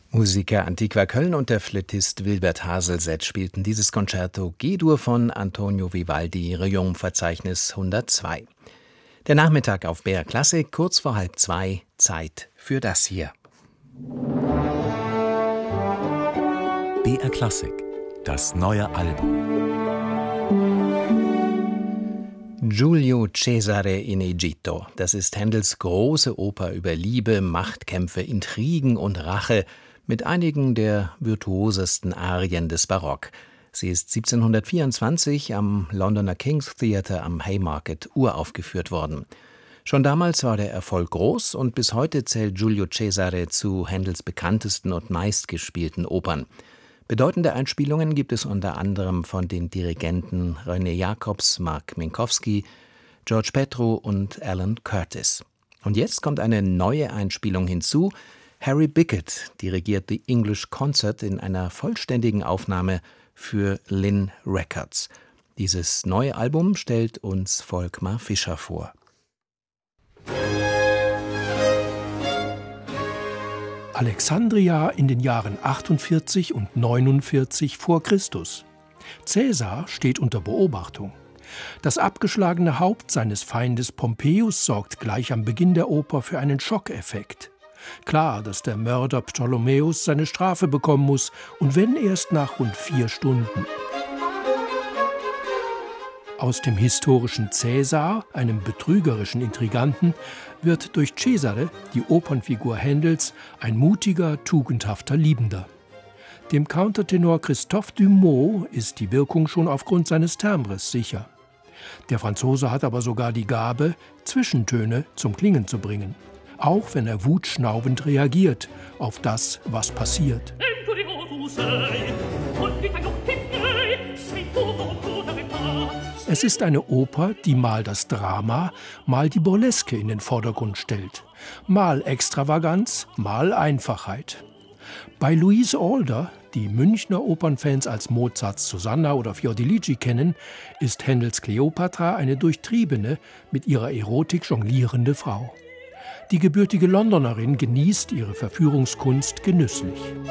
Musiker Antiqua Köln und der Flötist Wilbert Haselset spielten dieses Concerto G-Dur von Antonio Vivaldi, Requiem-Verzeichnis 102. Der Nachmittag auf BR Klassik, kurz vor 1:30, Zeit für das hier. BR Klassik, das neue Album. Giulio Cesare in Egitto. Das ist Händels große Oper über Liebe, Machtkämpfe, Intrigen und Rache mit einigen der virtuosesten Arien des Barock. Sie ist 1724 am Londoner King's Theatre am Haymarket uraufgeführt worden. Schon damals war der Erfolg groß und bis heute zählt Giulio Cesare zu Händels bekanntesten und meistgespielten Opern. Bedeutende Einspielungen gibt es unter anderem von den Dirigenten René Jacobs, Mark Minkowski, George Petru und Alan Curtis. Und jetzt kommt eine neue Einspielung hinzu. Harry Bickett dirigiert The English Concert in einer vollständigen Aufnahme für Linn Records. Dieses neue Album stellt uns Volkmar Fischer vor. Alexandria in den Jahren 48 und 49 vor Christus. Caesar steht unter Beobachtung. Das abgeschlagene Haupt seines Feindes Pompeius sorgt gleich am Beginn der Oper für einen Schockeffekt. Klar, dass der Mörder Ptolemäus seine Strafe bekommen muss, und wenn erst nach rund 4 Stunden. Aus dem historischen Cäsar, einem betrügerischen Intriganten, wird durch Cesare, die Opernfigur Händels, ein mutiger, tugendhafter Liebender. Dem Countertenor Christophe Dumaux ist die Wirkung schon aufgrund seines Timbres sicher. Der Franzose hat aber sogar die Gabe, Zwischentöne zum Klingen zu bringen, auch wenn er wutschnaubend reagiert auf das, was passiert. Es ist eine Oper, die mal das Drama, mal die Burleske in den Vordergrund stellt. Mal Extravaganz, mal Einfachheit. Bei Louise Alder, die Münchner Opernfans als Mozarts Susanna oder Fiordilici kennen, ist Händels Kleopatra eine durchtriebene, mit ihrer Erotik jonglierende Frau. Die gebürtige Londonerin genießt ihre Verführungskunst genüsslich.